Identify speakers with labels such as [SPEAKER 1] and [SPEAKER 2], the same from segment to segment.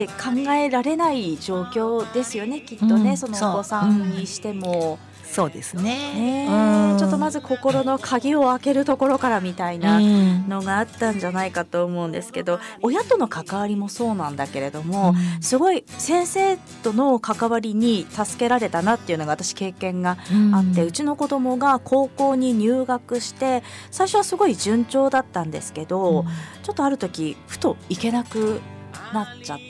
[SPEAKER 1] 考えられない状況ですよね、きっとね、そのお子さんにしても。
[SPEAKER 2] そうですね。
[SPEAKER 1] ちょっとまず心の鍵を開けるところからみたいなのがあったんじゃないかと思うんですけど、親との関わりもそうなんだけれども、すごい先生との関わりに助けられたなっていうのが私経験があって、うちの子供が高校に入学して最初はすごい順調だったんですけど、ちょっとある時ふと行けなくなっちゃって、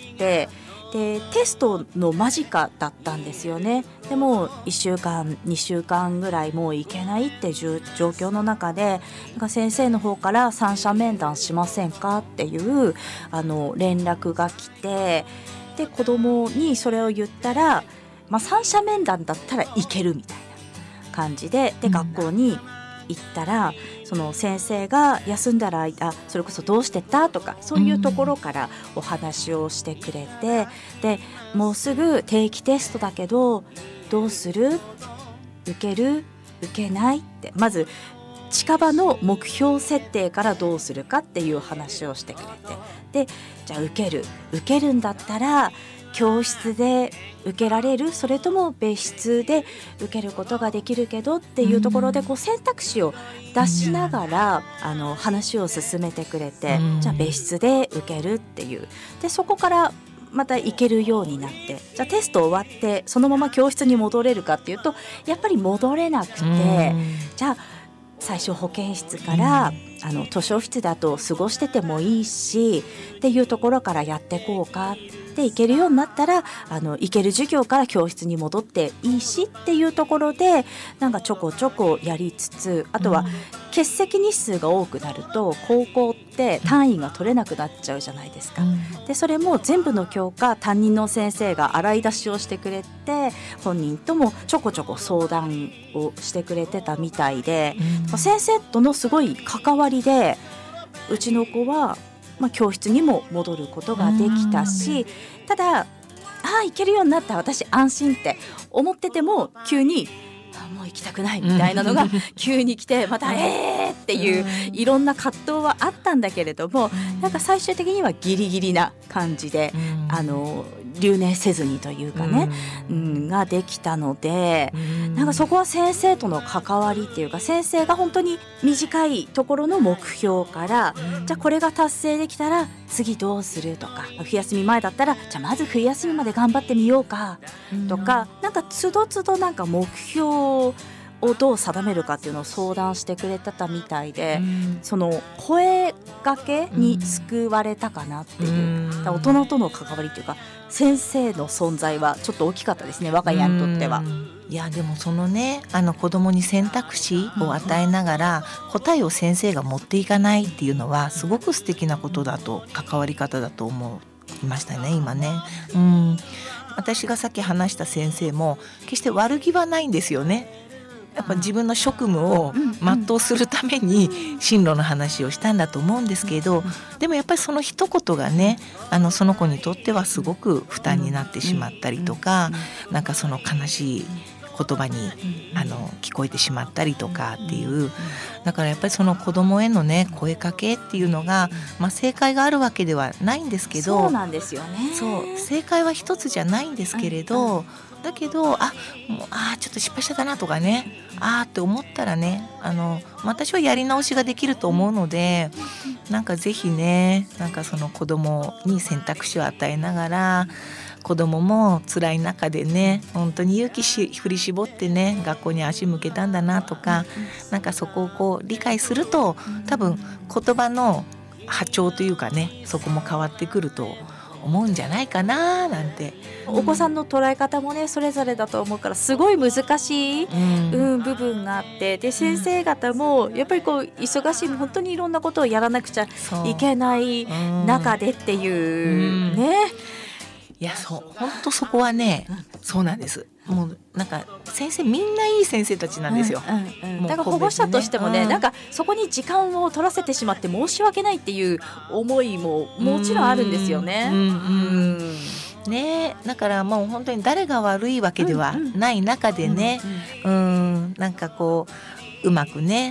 [SPEAKER 1] でテストの間近だったんですよね。でも1週間2週間ぐらいもう行けないって状況の中で、なんか先生の方から三者面談しませんかっていう連絡が来て、で子供にそれを言ったら、三者面談だったら行けるみたいな感じで、学校に行ったら、その先生が休んだらそれこそどうしてたとかそういうところからお話をしてくれて、でもうすぐ定期テストだけどどうする、受ける受けないって、まず近場の目標設定からどうするかっていう話をしてくれて、でじゃあ受けるんだったら教室で受けられる、それとも別室で受けることができるけどっていうところで、こう選択肢を出しながら話を進めてくれて、じゃあ別室で受けるっていう、でそこからまた行けるようになって、じゃあテスト終わってそのまま教室に戻れるかっていうとやっぱり戻れなくて、じゃあ最初保健室から図書室だと過ごしててもいいしっていうところからやっていこうかって行けるようになったら行ける授業から教室に戻っていいしっていうところで、なんかちょこちょこやりつつ、あとは欠席日数が多くなると高校って単位が取れなくなっちゃうじゃないですか。でそれも全部の教科担任の先生が洗い出しをしてくれて、本人ともちょこちょこ相談をしてくれてたみたいで、先生とのすごい関わりでうちの子は教室にも戻ることができたし、ただ行けるようになった私安心って思ってても、急にもう行きたくないみたいなのが急に来て、またっていういろんな葛藤はあったんだけれども、なんか最終的にはギリギリな感じで留年せずにというかね、ができたので、なんかそこは先生との関わりっていうか、先生が本当に短いところの目標から、じゃあこれが達成できたら次どうするとか、冬休み前だったらじゃあまず冬休みまで頑張ってみようかとか、なんかつどつどなんか目標をどう定めるかっていうのを相談してくれてたみたいで、その声掛けに救われたかなっていう、大人との関わりっていうか先生の存在はちょっと大きかったですね、我が家にとっては。
[SPEAKER 2] いやでもそのね、子供に選択肢を与えながら答えを先生が持っていかないっていうのはすごく素敵なことだと、関わり方だと思いましたね今ね。私がさっき話した先生も決して悪気はないんですよね。やっぱ自分の職務を全うするために進路の話をしたんだと思うんですけど、でもやっぱりその一言がね、その子にとってはすごく負担になってしまったりとか、なんかその悲しい言葉に聞こえてしまったりとかっていう、だからやっぱりその子供へのね声かけっていうのが、正解があるわけではないんですけど、
[SPEAKER 1] そうなんですよね。
[SPEAKER 2] そう正解は一つじゃないんですけれど、だけどもうちょっと失敗しちゃったなとかね、って思ったらね、私はやり直しができると思うので、なんかぜひね、なんかその子供に選択肢を与えながら、子供も辛い中でね本当に勇気振り絞ってね学校に足向けたんだなとか、なんかそこをこう理解すると、多分言葉の波長というかね、そこも変わってくると思うんじゃないかななんて。
[SPEAKER 1] お子さんの捉え方もねそれぞれだと思うから、すごい難しい、部分があって、で先生方もやっぱりこう忙しい、本当にいろんなことをやらなくちゃいけない中でっていうね。
[SPEAKER 2] いや本当そこはね、そうなんです。もうなんか先生みんないい先生たちなんですよ。
[SPEAKER 1] だから保護者としてもね、なんかそこに時間を取らせてしまって申し訳ないっていう思いももちろんあるんですよね。
[SPEAKER 2] ね、だからもう本当に誰が悪いわけではない中でね、なんかこううまくね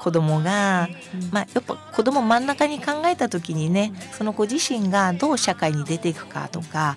[SPEAKER 2] 子供が、やっぱ子供真ん中に考えた時にね、その子自身がどう社会に出ていくかとか、